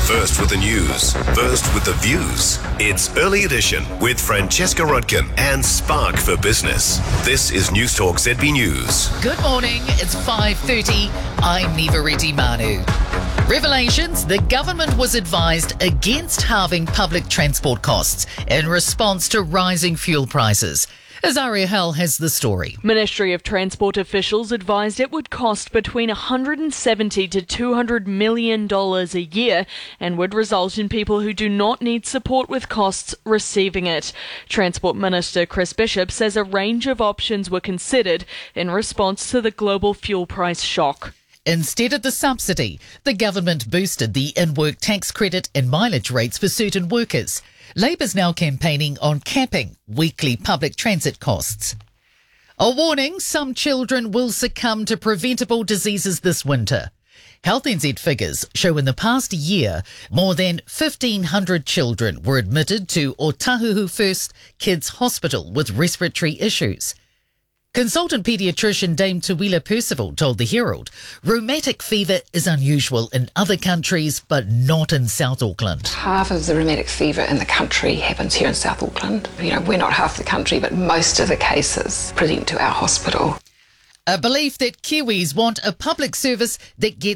First with the news, first with the views. It's Early Edition with Francesca Rudkin and Spark for Business. This is Newstalk ZB News. Good morning, it's 5:30. I'm Neva Reddy Manu. Revelations: the government was advised against halving public transport costs in response to rising fuel prices. Azaria Hell has the story. Ministry of Transport officials advised it would cost between $170 to $200 million a year and would result in people who do not need support with costs receiving it. Transport Minister Chris Bishop says a range of options were considered in response to the global fuel price shock. Instead of the subsidy, the government boosted the in-work tax credit and mileage rates for certain workers. Labour's now campaigning on capping weekly public transit costs. A warning: some children will succumb to preventable diseases this winter. Health NZ figures show in the past year, more than 1,500 children were admitted to Otahuhu First Kids Hospital with respiratory issues. Consultant paediatrician Dame Tuwila Percival told the Herald rheumatic fever is unusual in other countries but not in South Auckland. Half of the rheumatic fever in the country happens here in South Auckland. We're not half the country, but most of the cases present to our hospital. A belief that Kiwis want a public service that gets